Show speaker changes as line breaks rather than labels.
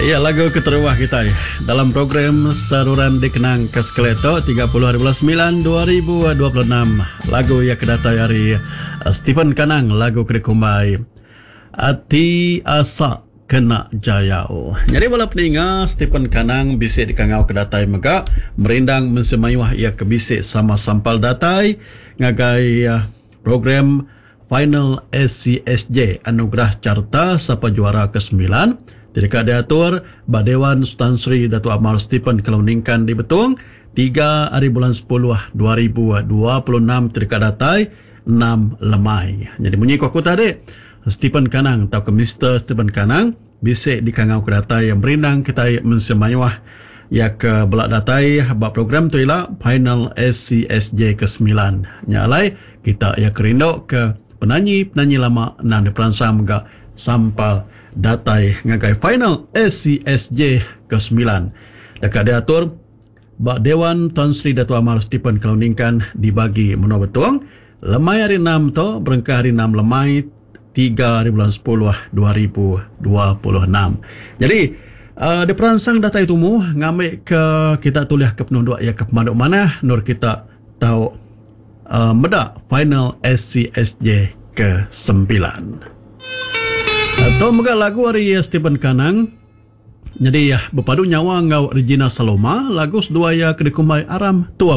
Ya, lagu keteruah kita ya. Dalam program Saruran Dikenang Keskeleto 30 hari bulan 9 2026. Lagu yang kedatai hari Stephen Kanang, lagu kedekumai Ati Asa Kena Jayau. Jadi wala peninga Stephen Kanang bisik dikangau kedatai mega merindang mensemayuah ia kebisik sama sampal datai ngagai program Final SCSJ Anugerah Carta Sapa Juara ke-9. Tidak diatur Badewan Sultan Sri Datuk Amal Stephen kalau ningkan di Betung 3 hari bulan 10 2026 tidak datai 6 lemai. Jadi bunyi kuku tadi Stephen Kanang atau ke Mr. Stephen Kanang bisik di kangau ke datai yang berindang kita mensemayuah ya ke belak datai bab program tu ialah Final SCSJ ke-9. Nyalai kita ya kerindok ke penyanyi lama nang diperansang mega sampal datai ngagai Final SCSJ ke-9. Dekat diatur Bak Dewan Tan Sri Datuk Amal Stephen kalau ningkan dibagi menurut betuang lemai hari 6 to berengkah hari 6 lemai 3 hari bulan 10 2026. Jadi diperansang datai tumu ngambil ke kita tulis ke penuh ya ke pemaduk mana nur kita tahu medak Final SCSJ ke-9. Atau mega lagu hari Stephen Kanang. Jadi ya berpadu nyawa ngau Regina Saloma lagu sedua ya kedekumai aram tua